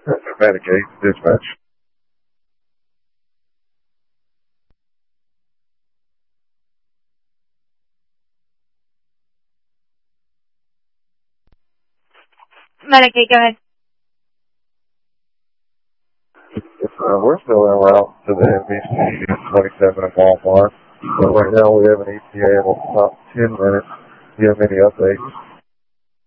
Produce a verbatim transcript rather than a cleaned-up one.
Medicaid dispatch. Medicaid, go ahead. Uh, we're still en route to the M V C twenty-seven at Walmart. But right now we have an E T A in about ten minutes. Do you have any updates?